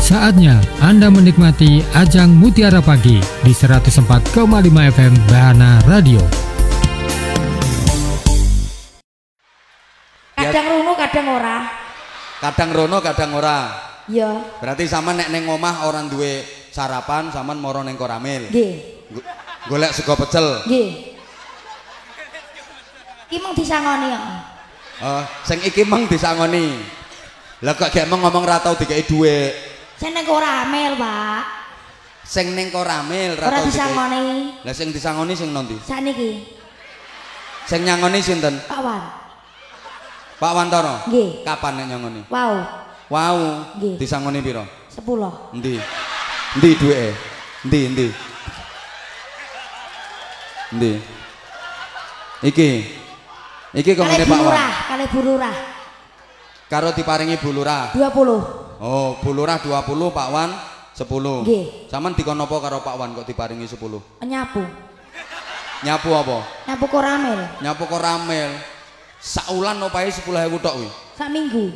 Saatnya Anda menikmati ajang Mutiara Pagi di 104,5 FM Bahana Radio. Kadang rono kadang ora. Kadang rono kadang ora. Iya. Berarti sama nek neng omah orang duwe sarapan, saman moro neng koramil. Nggih. Golek sego pecel. Nggih. Iki mung disangoni kok. Sing iki meng disangoni. Lah kok gek meng ngomong ra tau dikeki dhuwit. Sing neng koramil, Pak. Sing neng koramil ra Ora tau dikeki. disangoni. Lah sing disangoni sing nondi? Sakniki. Sing nyangoni sinten? Pak Wan. Pak Wantoro. Nggih. Kapan nek nyangoni? Wow. Wow. Nggih. Disangoni piro? 10. Endi? Endi duweke? Endi? Endi? Iki kok ngene Pak Wan. Kali Bu Lurah. Karo diparingi Bu Lurah. 20. Oh, Bu Lurah 20, Pak Wan 10. Nggih. Saman dikon apa karo Pak Wan kok diparingi 10? Nyapu. Nyapu apa? Nyapu koramil. Nyapu koramil. Saulan opahe 10.000 tok kuwi. Sak minggu.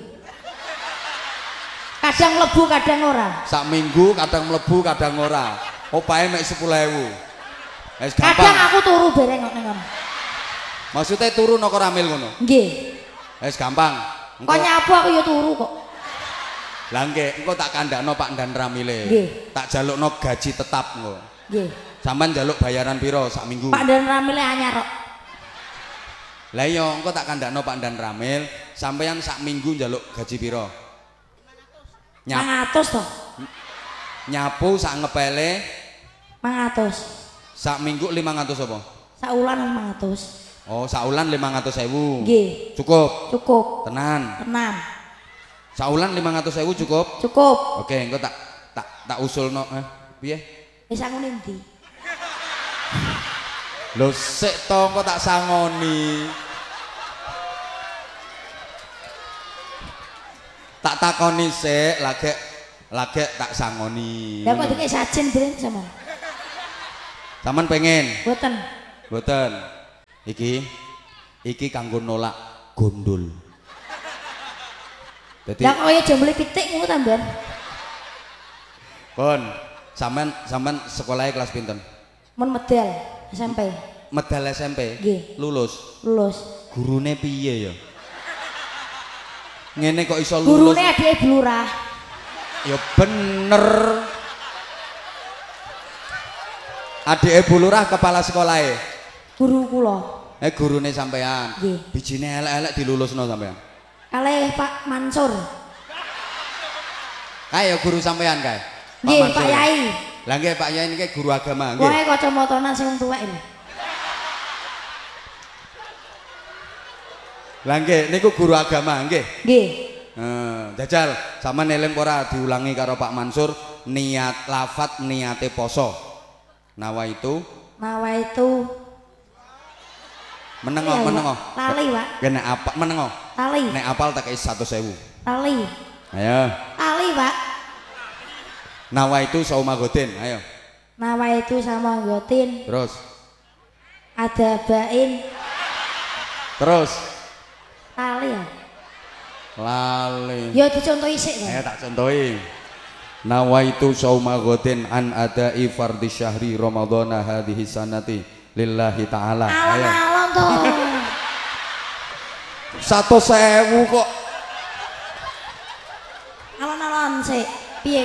Kadang lebu kadang ora. Sak minggu kadang mlebu kadang ora. Opahe mek 10.000. Wis Kadang gampang. aku turu bereng kok ning kono. Maksudnya turu nang koramil ngono. Nggih. Wis gampang. Kok nyapu aku ya turu kok. Lah nggih, engko tak kandakno Pak Ndan Ramile. Nggih. Tak jalukno gaji tetap engko. Nggih. Sampeyan njaluk bayaran piro sak minggu? Pak Dan Ramile anyar kok. Lah iya, engko tak kandakno Pak Ndan Ramil, sampeyan sak minggu njaluk gaji piro? 500 toh. Nyapu sak ngepele 500. sak minggu 500 apa? Sak ulan 500. Oh, sak ulan 500.000. Nggih. Cukup. Cukup. Tenan. Tenang. Sak ulan 500.000 cukup? Cukup. Oke, engko tak usulno piye? Wis aku ndi? Lho sik to engko tak sangoni. Tak takoni sik, lagi tak sangoni. Lah kok dikek sajen dereng sampean? Sampeyan pengen? Mboten. Mboten. Iki kanggo nolak gondol. Dadi Lah kok ya jambule pitik ngono ta, Mbak? Pun, sampean sekolahnya kelas pinten? Mun medal SMP. Medal SMP? Nggih. Lulus. Lulus. Gurune piye ya? Ngene kok iso lulus? Gurune adike Blurah. Ya bener. Adike Bu Lurah kepala sekolahnya? Guru kula. Gurune sampean. Nggih. Bijine elek-elek dilulusno sampean. Kalih Pak Mansur. Kae ya guru sampean kae. Nggih, Mansur. Pak Yai. Lah nggih Pak Yai niki guru agama nggih. Wae kacamatanan sing tuwek lho. Lah nggih niku guru agama nggih. Nggih. Jajal sampean eling ora diulangi karo Pak Mansur niat lafat niate poso. Nawa itu menengo. Lali, Pak. Nek apa menengo? Lali. Nek apal tak 100.000. Lali. Ayo. Lali, Pak. Nawa itu saumagodin, ayo. Nawa itu sama gotin. Terus. Ada bain. Terus. Lali ya. Lali. Ya dicontohi sik, Pak. Ayo tak contohi. Nawa itu saumagodin an adai fardhi syahri ramadhana hadhihi sanati lillahi ta'ala. Ayo. Alon-alon to. 100.000 kok. Alon-alon sik. Piye.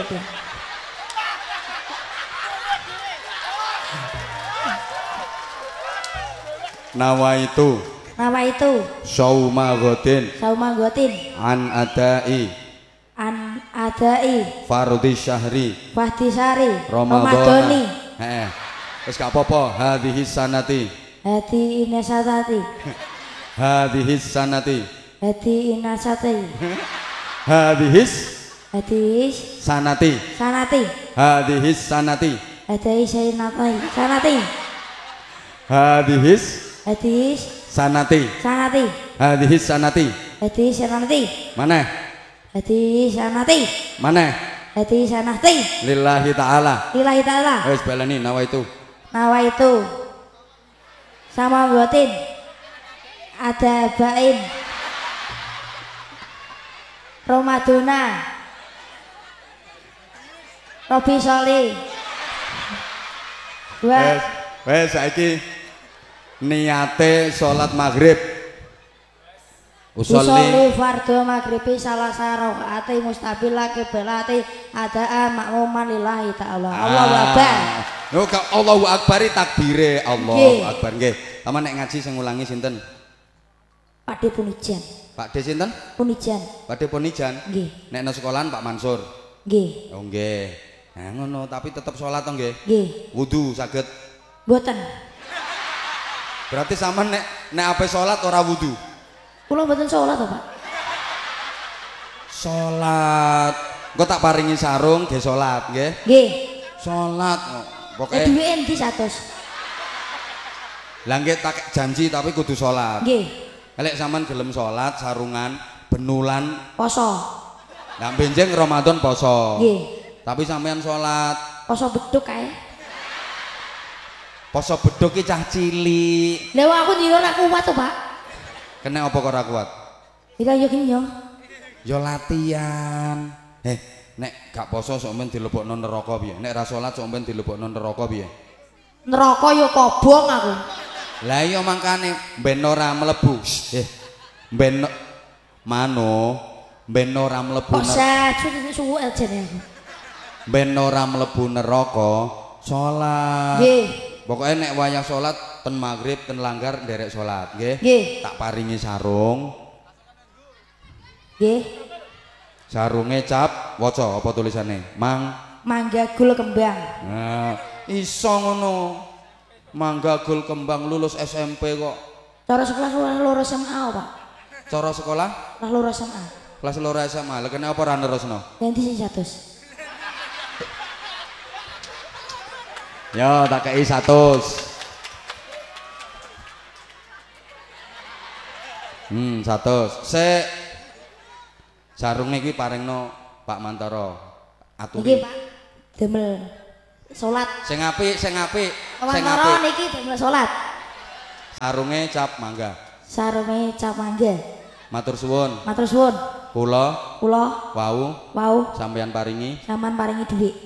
Nawa itu saumagodin Sauma gotin. an adai An adai. fardhi syahri Fahtisari. ramadhana. Ramadhani. Wis gak apa-apa hadhihi sanati. Hati inasatati. Hadhihi sanati. Hati inasati. Hadhis Hadis sanati. sanati. Hadhis sanati. Hadis sanati. Hadhis Hadis sanati. sanati. Hadhis sanati. Hadis sanati. Mana? Hadis sanati. Mana? Hadis sanati. Lillahi ta'ala. Lillahi ta'ala. Wis balani nawa itu. Nawa itu sama gotin. Ada bain. Romadona Robi Soli. Wes saiki niate salat maghrib. Usolli fardhu maghribi salah rakaate mustabila qiblati adaan makmuman lillahi ta'ala. Allahu akbar. Oh, Allahu akbar takbire. Allahu akbar nggih. Sama nek ngaji sing ngulangi sinten? Pakde Punijan. Pakde sinten? Punijan. Pakde Punijan. Nggih. Nek nang sekolahan Pak Mansur. Nggih. Oh nggih. Nah ngono tapi tetep salat to nggih. Nggih. Wudu saged. Mboten. Berarti sampean nek ape salat ora wudu. Kula mboten salat to, Pak. Salat. Engko tak paringi sarung nggih salat nggih. Nggih. Salat pokoke. Duwe endi 100? Lah nggih tak janji tapi kudu salat. Nggih. Lek sampean gelem salat sarungan benulan Poso. Lah benjing Ramadan poso. Nggih. Tapi sampean salat Poso beduk kae. Poso beduk ki cah cilik. Lah aku dino ora kuat to, Pak. Kena apa kok ora kuat? Ira yo gini yo. Ya latihan. Nek gak poso sok men dilebokno neraka piye? Nek ra salat sok men dilebokno neraka piye? Neraka yo kobong aku. Lah iya mangkane ben ora mlebu. Ben mano ben ora mlebu. Kok saju suwu jane aku. Ben ora mlebu neraka salat. Nggih. Pokoke nek wayah salat ten maghrib ten langgar nderek salat nggih. Nggih. Tak paringi sarung. Nggih. Sarunge cap waca apa tulisane? Manggagul kembang. Nah, iso ngono. Manggagul kembang lulus SMP kok. Cara sekolah loro SMA, Pak. Cara sekolah? Lah loro SMA. Kelas loro SMA. Lah kenapa ora nerusno? Ganti sing 100. Ya, tak kei 100. Sik. Sarunge iki paringno Pak Mantara. Iki, Pak. Demel salat. Sing apik. Mantara niki demel salat. Sarunge cap mangga. Sarunge cap mangga. Matur suwun. Matur suwun. Kula wau sampeyan paringi. Sampeyan paringi dhuwit.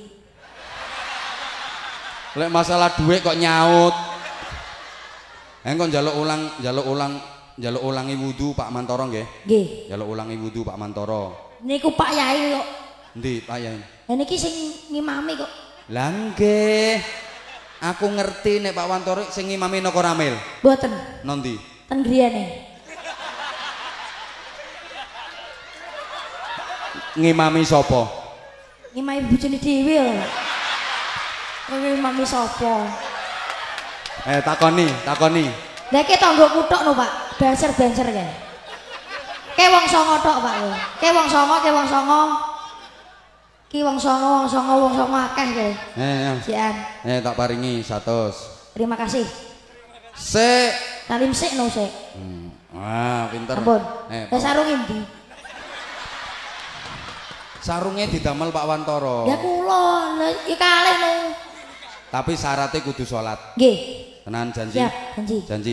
Lek masalah duit kok nyaut. Engko njaluk ulangi wudu Pak Mantara nggih. Nggih. Njaluk ulangi wudu Pak Mantara. Niku Pak Yai kok. Endi Pak Yai? Lah niki sing ngimami kok. Lah nggih. Aku ngerti nek Pak Mantara sing ngimami napa Ramil. Mboten. Nondi? Ten griyane. Ngimami sapa? Ngimami bojone dhewe lho. Ngimami sapa? Takoni. Lah iki tangga kuthuk no, Pak. Banser kae. Ke wong songo tok, Pak. Ke wong songo. Ki wong songo akeh kae. Sian. Tak paringi 100. Terima kasih. Sik. Salim sik no sik. Wah, pinter. Ampun. Sarung endi? Sarunge didamel Pak Wantara. Ya kula, ya kalih no. Tapi syaratnya kudu salat. Nggih. Tenan janji. Siap, janji.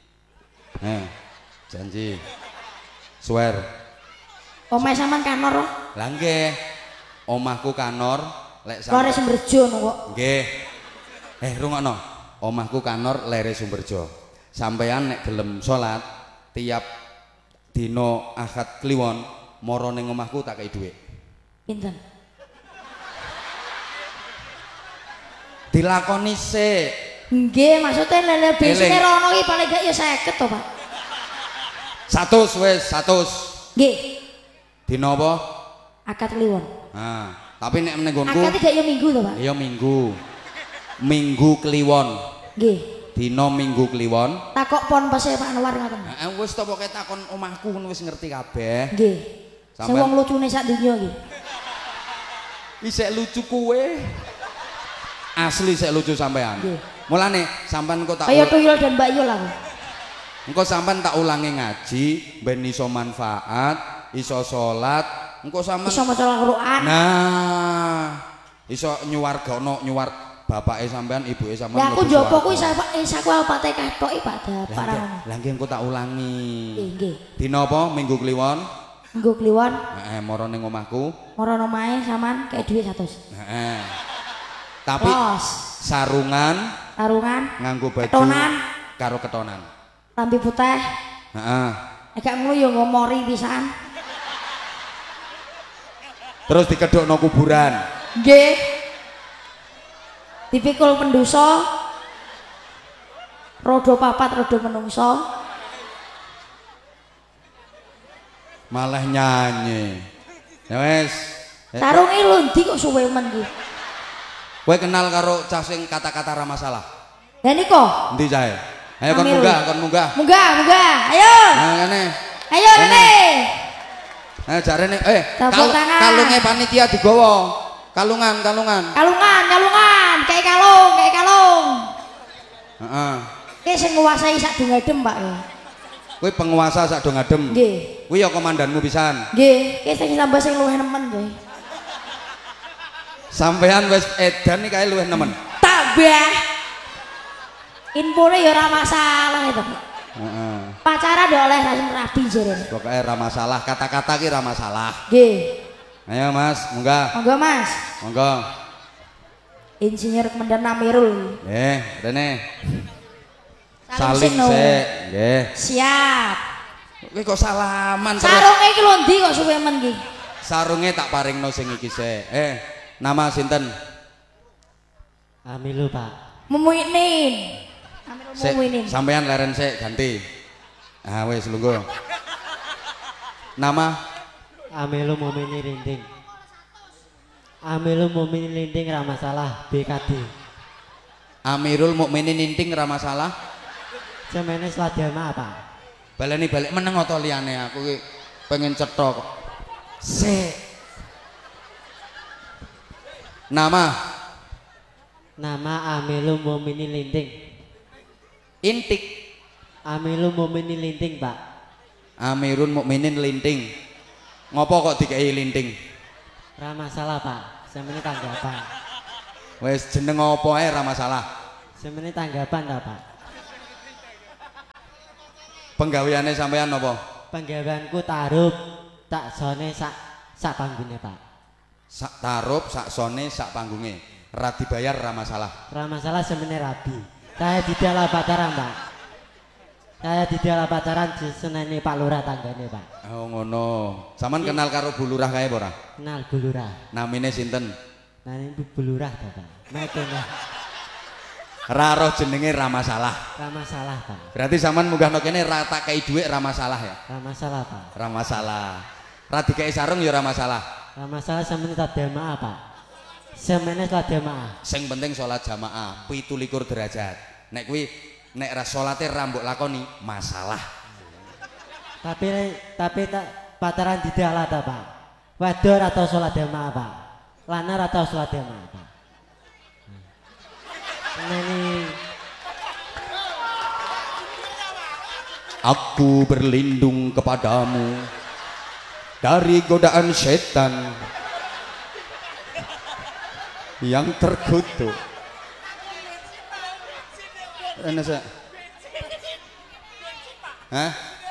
Janji. Swear. Omahe sampean kanor. Lah nggih. Omahku kanor, lek Lore Sumberjo no kok. Nggih. Rungokno. Omahku kanor lere Sumberjo. Sampeyan nek gelem salat tiap dina Ahad Kliwon mara ning omahku tak kei dhuwit. Pinten? Dilakoni sik. Nggih, maksudnya lele besine rono iki paling gak ya 50 to, Pak. 100 wis, 100. Nggih. Dina apa? Akad Kliwon. Tapi nek ning nggonku akad gak ya minggu to, Pak? Iya minggu. Minggu Kliwon. Nggih. Dina Minggu Kliwon. Takok pon pese Pak Anwar ngoten. Wis to pokoke takon omahku ngono wis ngerti kabeh. Nggih. Sing wong lucune sak donya iki. Isek lucu kowe. Asli sik lucu sampean. Mulane sampean kok tak kaya tuyul dan Mbak Yul aku. Engko sampean tak ulangi ngaji ben iso manfaat, iso salat, engko sampean iso maca Al-Qur'an. Nah, iso nyuwargano nyuwar bapake sampean, ibuke sampean. Lah aku njopo kuwi isaku Al-Fatihah tok Pak dapat. Lah nggih engko tak ulangi. Nggih. Dina apa? Minggu Kliwon? Nggo kliwon. Heeh, moro ning omahku. Moro omahe sampean kayak dhuwit 100. Heeh. Tapi Los. sarungan nganggo baju ketonan karo ketonan. Lambi putih. Heeh. Nek gak ngono ya ngomori pisan. Terus dikedhokno kuburan. Nggih. Dipikul pendosa. Rodo papat rodo menungso. Malah nyanyi. Ya wes. Sarunge lho ndi kok suwe men iki. Kowe kenal karo cah sing kata-kata ra masalah? Lah niko. Endi cahe? Ayo kon munggah, kon munggah. Munggah, munggah. Ayo. Nah, kene. Ayo rene. Ayo jarene kalunge panitia digawa. Kalungan. Kalungan. Kayak kalung. Heeh. Ki sing nguasai sak dungadem, Pak. Kowe penguasa sak do ngadem. Nggih. Kuwi ya komandanmu pisan. Nggih, ki sing tambah sing luwih nemen kowe. Sampean wis edan iki kae luwih nemen. Tambah. Infone ya ora masalah itu. Heeh. Pacaran ya oleh rabi jarene. Pokoke ra masalah, kata-kata ki ra masalah. Nggih. Ayo Mas, munggah. Monggo Mas. Monggo. Insinyur Kemendan Amirul. Rene. Salim Salim sik. Nggih. Siap. Kowe kok salaman terus. Sarunge iki lho ndi kok suwe men iki? Sarunge tak paringno sing iki sik. Nama sinten? Amilu, Pak. Mumuinin. Amirul Mumuinin. Sampean leren sik ganti. Ah wis lungguh. Nama Amilu Mumini Linding. Amilu Mumini Linding ra masalah BKD. Amirul Mukminin Ninting ra masalah. Semene Sladama, Pak. Baleni balik meneng to liyane aku ki pengen cetha kok. Sik. Nama Amilu Mumini Linding. Intik. Amilu Mumini Linding, Pak. Amirun Mukminin Linting. Ngopo kok dikei linting? Ra masalah, Pak. Semene tanggapan. Wes jeneng apa ae ra masalah. Semene tanggapan ta, Pak. Penggaweane sampean apa? Penggaweanku tarup tak sone sak panggune, Pak. Sak tarup, sak sone, sak panggunge. Ra dibayar ra masalah. Ra masalah semene rabi. Saya tidak pacaran, Pak. Saya tidak pacaran senene Pak Lurah tanggane, Pak. Oh ngono. Saman kenal karo Bu Lurah kae apa ora? Kenal Bu Lurah. Namine sinten? Nah ini Bu Lurah, Pak. Mekene. Ra roh jenenge ra masalah. Ra masalah, Pak. Berarti sampean munggahno kene ra tak kei dhuwit ra masalah ya? Ra masalah, Pak. Ra masalah. Ra dikei sarung ya ra masalah. Ra masalah semene tak jamaah, Pak. Semene tak jamaah. Sing penting salat jamaah 17 derajat. Nek kuwi nek ra salate ra mbok lakoni masalah. Tapi tak pacaran di dalam, Pak. Wador atau sholat jamaah, Pak. Lanar atau sholat jamaah, Pak. Ini aku berlindung kepadamu dari godaan setan yang terkutuk. Enak. Hah?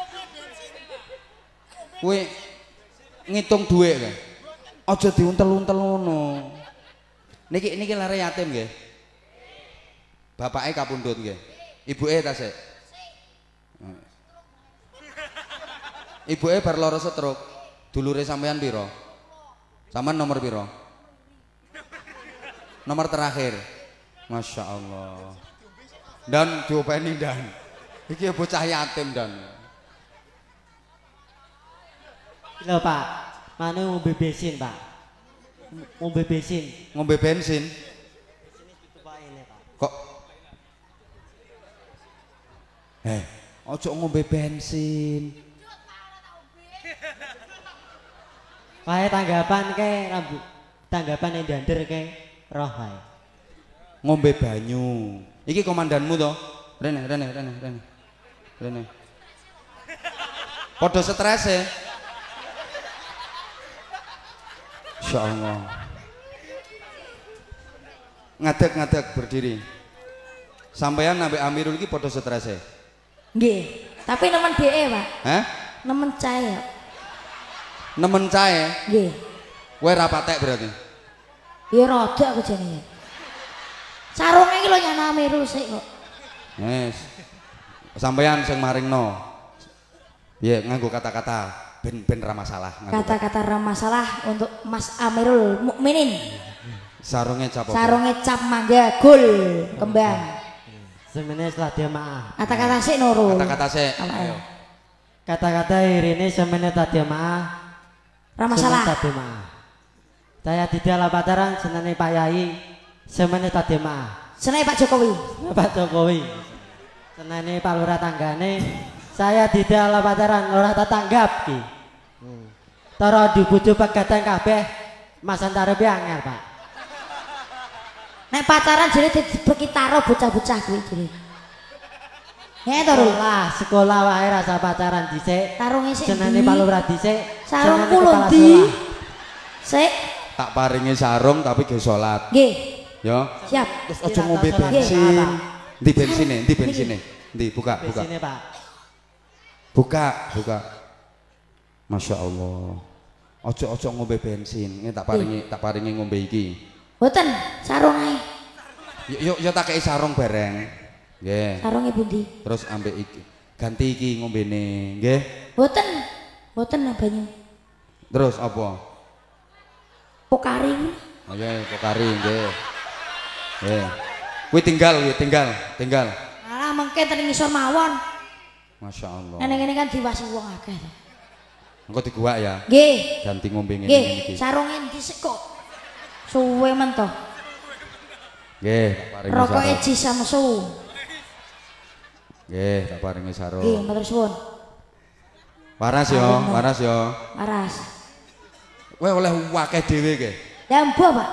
Kowe ngitung dhuwit kae. Aja diuntel-untel ngono. Niki lare yatim nggih. Bapake kapundhut nggih. Ibuke ta sik? Ibuke bar lara stroke. Dulure sampean pira? Sampean nomor pira? Nomor terakhir. Masya Allah. Dan diopeni dan. Iki bocah yatim dan. lho, Pak. Mana ngombe bensin, Pak? Ngombe bensin. Ngombe bensin. Kok ojo ngombe bensin. Wae tanggapan ke rambut. Tanggapan yang dander ke roh wae. Ngombe banyu. Iki komandanmu to? Rene. Podo stres ya. Insyaallah. Ngadeg berdiri. Sampeyan ambek Amirul iki podo stres ya. Nggih, tapi nemen dheke, Pak. Hah? Nemen cae. Nemen cae. Nggih. Kowe ra patek berarti. Ya rada aku jenenge. Sarunge iki lho nyana miru sik kok. Yes. Sampeyan sing maringno. Piye nganggo kata-kata ben ra masalah. Kata-kata ra masalah untuk Mas Amirul Mukminin. Sarunge cap apa? Sarunge cap mangga gul kembang. Semene setelah dia maaf. Kata-kata sik Nurul. Kata-kata sik. Ayo. Kata-kata irine semene tadi maaf. Ra masalah. Tadi maaf. Saya di dalam pacaran senene Pak Yai. Semene tadi maaf. Seneng Pak Jokowi. Pak Jokowi. Senene Pak Lurah tanggane. Saya di dalam pacaran ora tak tanggap ki. Tara dibujuk pegatan kabeh. Mas antara angel, Pak. Nek pacaran jadi dibeki taro bocah-bocah kuwi jadi. Ya to Rul. Sekolah wae rasa pacaran dhisik. Tarunge sik. Senene Pak Lurah dhisik. Sarungku lho ndi? Sik. Tak paringi sarung tapi ge salat. Nggih. Ya. Siap. Terus aja ngombe bensin. Ndi bensine? Ndi bensine? Ndi buka. Sini, Pak. Buka. Masya Allah. Ojo ngombe bensin. Ini tak paringi ngombe iki. Mboten, sarung ae. Yuk tak kei sarung bareng. Nggih. Sarunge pundi? Terus ambek iki. Ganti iki ngombene, nggih. Mboten banyu. Terus apa? Pokari. Nggih, pokari nggih. Nggih. Kuwi tinggal. Alah mengke ten ngisor mawon. Masya Allah. Ngene kan diwasi wong akeh to. Engko diguwak ya. Nggih. Ganti ngombe ngene Nggih, iki. sarunge dhisik kok. Suwe men to. Nggih, tak paringi sarung. Rokoke Ji Samsu. Nggih, tak paringi sarung. Nggih, matur suwun. Waras yo. Waras. Kowe oleh akeh dhewe ge. Lah mbok, Pak.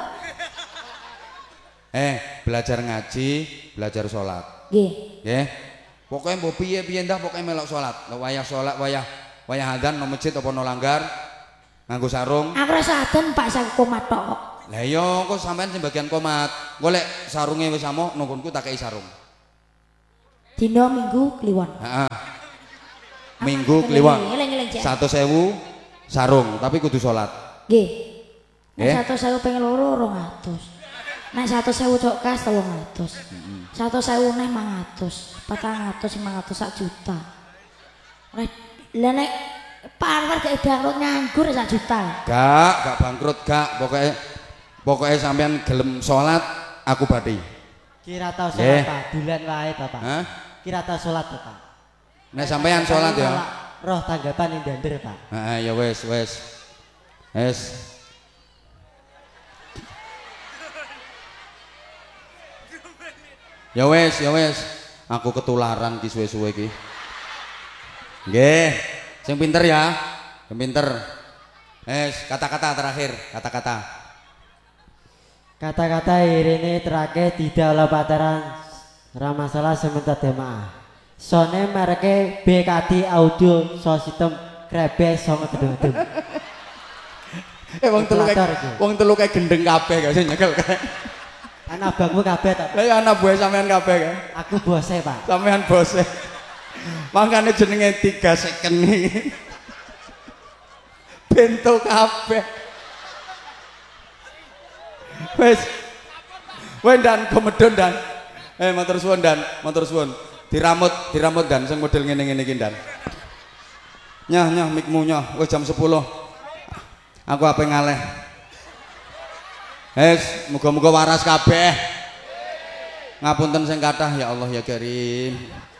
Belajar ngaji, belajar salat. Nggih. Nggih. Pokoke mbok piye-piye ndah pokoke melok salat. Lek wayah salat, wayah adzan nang masjid apa nang langgar nganggo sarung. Aku rasa adzan Pak sak komat tok kok. Lah iya kok sampean sebagian komat. Golek sarunge wis amoh nunggonku tak kei sarung. Dina Minggu kliwon. Heeh. Minggu kliwon. Eling-eling, Cek. 100.000 sarung, tapi kudu salat. Nggih. Nggih. Nek 100.000 ping loro 200. Nek 100.000 cok kas 300. 100.000 neh 500, 400, 500 sak juta. Lah nek Pak Anwar gak bangkrut nganggur sak juta. Gak bangkrut gak. Pokoknya sampean gelem salat aku badhe. Kira tau salat, Pak. Bulan wae to, Pak. Hah? Kira tau salat to, Pak. Nek sampean salat ya. Roh tanggapan ning ndander, Pak. Heeh ya wis. Wis. Ya wis. Aku ketularan ki suwe-suwe ki. Nggih. Sing pinter ya. Sing pinter. Kata-kata terakhir, kata-kata. Kata-kata irene terakhir tidak oleh pacaran ra masalah sementara demaah. Sone mereke BKD Audio System Krebe songo gedung-gedung. Wong telu kae gendeng kabeh gak sing nyekel kae. Anak abangmu kabeh ta? Lah ya anak buah sampean kabeh kae. Aku bose, Pak. Sampean bose. Makane jenenge 3 second iki. Bento kabeh. Wes dan komedon dan matur suwun diramut dan sing model ngene-ngene iki dan nyah mikmu nyah wis jam 10 aku ape ngaleh muga-muga waras kabeh ngapunten sing kathah ya Allah ya Karim.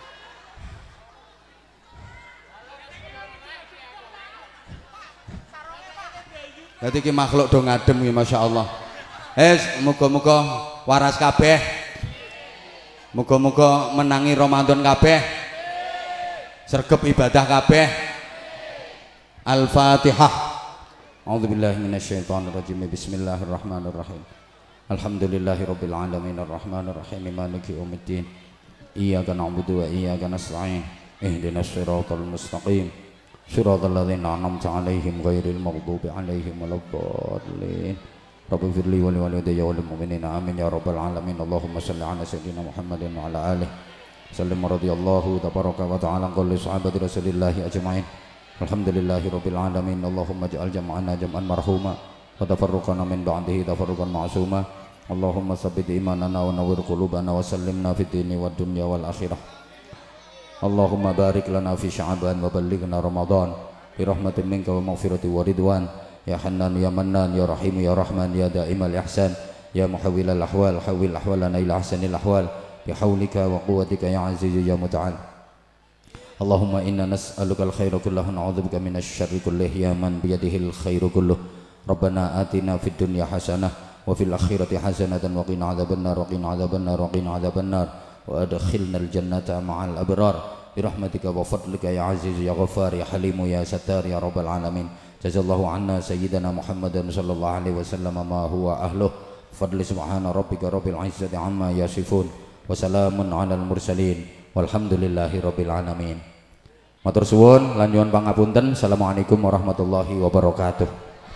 Dadi iki makhluk do ngadem iki masyaallah. Muga-muga waras kabeh. Muga-muga menangi Ramadan kabeh. Sregep ibadah kabeh. Al-Fatihah. A'udzubillahi minasyaitonirrajim. Bismillahirrahmanirrahim. Alhamdulillahirabbil alamin arrahmanir rahim maliki yaumiddin. Iyyaka na'budu wa iyyaka nasta'in. Ihdinas siratal mustaqim. Siratal ladzina an'amta 'alaihim ghairil maghdubi 'alaihim waladdallin. Rabbi firli wa liwalidayya wal mu'minina amin ya rabbal alamin. Allahumma shalli ala sayyidina Muhammadin wa ala alihi sallim radhiyallahu tabaraka wa ta'ala an kulli sahabati rasulillahi ajma'in Alhamdulillahirabbil alamin. Allahumma ij'al jam'ana jam'an marhuma wa tafarruqana min ba'dihi tafarruqan ma'suma. Allahumma tsabbit imanana wa nawwir qulubana wa sallimna fid dini wad dunya wal akhirah. Allahumma barik lana fi Sya'ban wa ballighna Ramadan bi rahmatin minka wa maghfirati wa ridwan. Ya Hannan ya Mannan ya Rahim ya Rahman ya Da'imal ihsan ya Muhawwilal ahwal hawwil ahwalana ila ahsanil ahwal bi haulika wa quwwatika ya Aziz ya Muta'al. Allahumma inna nas'alukal khaira kullahu na'udzubika minasy syarri kullihi ya man biyadihil khairu kulluh. Rabbana atina fid dunya hasanah wa fil akhirati hasanatan wa qina adzabannar wa qina adzabannar wa qina adzabannar wa adkhilnal jannata ma'al abrar bi rahmatika wa fadlika ya Aziz ya Ghaffar ya Halim ya Sattar ya rabbal alamin. Jazallahu anna sayyidina Muhammadan sallallahu alaihi wasallam ma huwa ahluh. Fadli subhana rabbika rabbil izzati amma yasifun wa salamun alal mursalin walhamdulillahi rabbil alamin. Matur suwun lan nyuwun pangapunten. Assalamualaikum warahmatullahi wabarakatuh.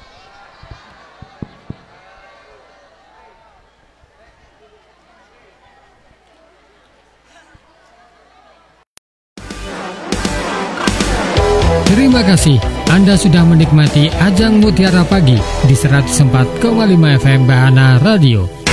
Terima kasih Anda sudah menikmati Ajang Mutiara Pagi di 104,5 FM Bahana Radio.